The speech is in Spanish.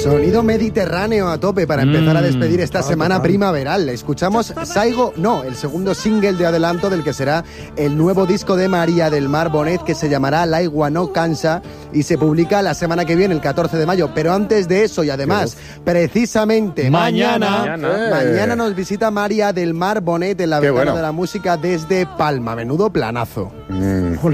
Sonido mediterráneo a tope para empezar a despedir esta semana primaveral. Escuchamos Saigo No, el segundo single de adelanto del que será el nuevo disco de María del Mar Bonet, que se llamará L'aigua no cansa y se publica la semana que viene, el 14 de mayo. Pero antes de eso, y además, precisamente mañana nos visita María del Mar Bonet en la ventana de la música desde Palma. Menudo planazo.